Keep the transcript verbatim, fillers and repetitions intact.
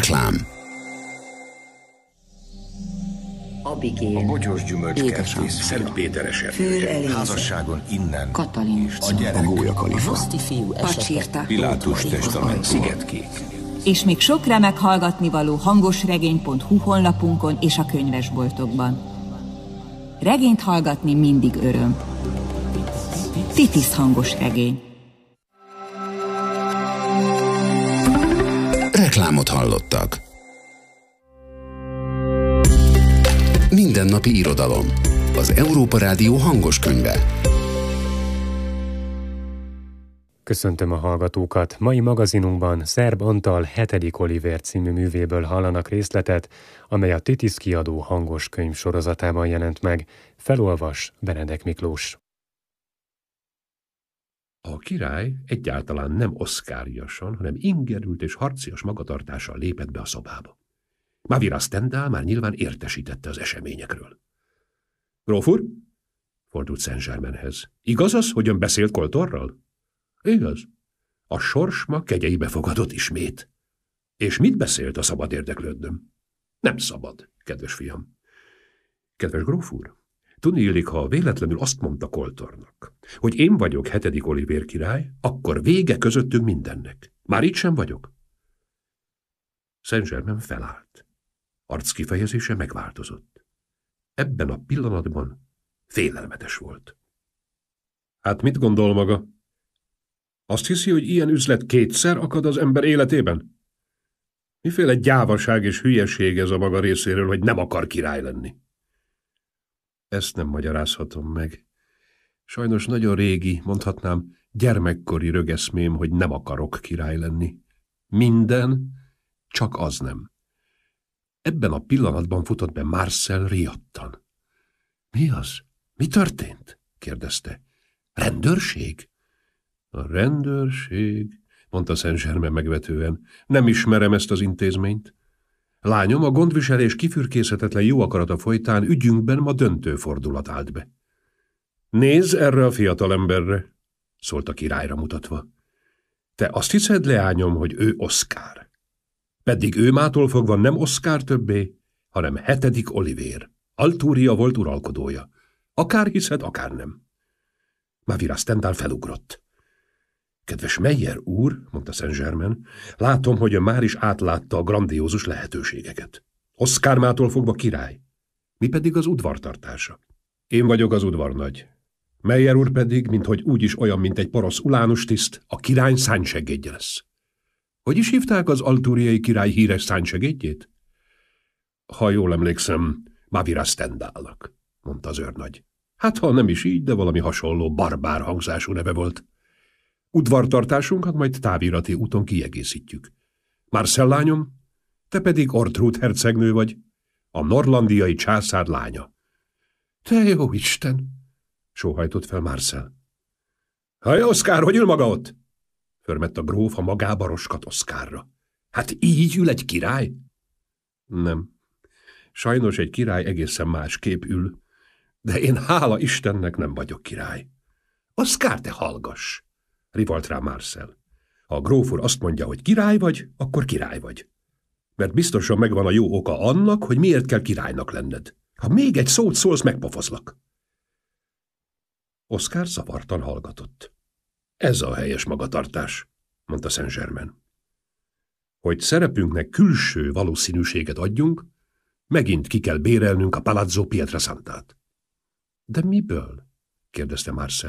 Reklám. Abigail, a bogyós gyümölcskertész, Szentpéteres házasságon innen, Katalin, a gyerek, a gólya kalifa, Roszti fiú Pacsirta, Pilátus testament, Szigetkék. És még sok remek hallgatnivaló hangosregény pont hu honlapunkon és a könyvesboltokban. Regényt hallgatni mindig öröm. Titisz hangos regény. Reklámot hallottak. Mindennapi irodalom. Az Európa Rádió hangos könyve. Köszöntöm a hallgatókat! Mai magazinunkban Szerb Antal hetedik Olivér című művéből hallanak részletet, amely a Titisz kiadó hangos könyv sorozatában jelent meg. Felolvas Benedek Miklós. A király egyáltalán nem oszkáriasan, hanem ingerült és harcias magatartással lépett be a szobába. Mavira Stendhal már nyilván értesítette az eseményekről. Gróf úr? Fordult Saint-Germainhez. Igaz az, hogy ön beszélt Koltorral? Igaz. A sors ma kegyeibe fogadott ismét. És mit beszélt, a szabad érdeklődnöm? Nem szabad, kedves fiam. Kedves gróf úr, tudni illik, ha véletlenül azt mondta Koltornak, hogy én vagyok hetedik Olivér király, akkor vége közöttünk mindennek. Már itt sem vagyok. Saint-Germain felállt. Arckifejezése megváltozott. Ebben a pillanatban félelmetes volt. Hát mit gondol maga? Azt hiszi, hogy ilyen üzlet kétszer akad az ember életében? Miféle gyávaság és hülyeség ez a maga részéről, hogy nem akar király lenni? Ezt nem magyarázhatom meg. Sajnos nagyon régi, mondhatnám, gyermekkori rögeszmém, hogy nem akarok király lenni. Minden, csak az nem. Ebben a pillanatban futott be Marcel riadtan. Mi az? Mi történt? kérdezte. Rendőrség? A rendőrség, mondta Saint-Germain megvetően. Nem ismerem ezt az intézményt. Lányom, a gondviselés kifürkészhetetlen jó akarata folytán ügyünkben ma döntő fordulat állt be. Nézz erre a fiatalemberre, szólt a királyra mutatva. Te azt hiszed, leányom, hogy ő Oszkár. Pedig ő mától fogva nem Oszkár többé, hanem hetedik Olivér. Altúria volt uralkodója. Akár hiszed, akár nem. Mavira Stendhal felugrott. Kedves Meyer úr, mondta Saint-Germain, látom, hogy ön már is átlátta a grandiózus lehetőségeket. Oszkár mától fogva király. Mi pedig az udvartartása. Én vagyok az udvarnagy. Meyer úr pedig, minthogy úgyis olyan, mint egy porosz ulánus tiszt, a király szánysegédje lesz. Hogy is hívták az altúriai király híres szánysegédjét? Ha jól emlékszem, Mavira Stendhalnak, mondta az őrnagy. Hát, ha nem is így, de valami hasonló barbár hangzású neve volt. Udvartartásunkat majd távirati úton kiegészítjük. Marcel lányom, te pedig Ortrud hercegnő vagy, a norlandiai császár lánya. Te jó Isten! Sóhajtott fel Marcel. Haj, Oszkár, hogy ül maga ott? Förmett a gróf a magába roskat Oszkárra. Hát így ül egy király? Nem. Sajnos egy király egészen másképp ül, de én hála Istennek nem vagyok király. Oszkár, te hallgass! Rivalt rá Marcel. Ha a gróf úr azt mondja, hogy király vagy, akkor király vagy. Mert biztosan megvan a jó oka annak, hogy miért kell királynak lenned. Ha még egy szót szólsz, megpofozlak. Oszkár zavartan hallgatott. Ez a helyes magatartás, mondta Saint-Germain. Hogy szerepünknek külső valószínűséget adjunk, megint ki kell bérelnünk a Palazzo Pietrasantát. De miből? kérdezte Marcel.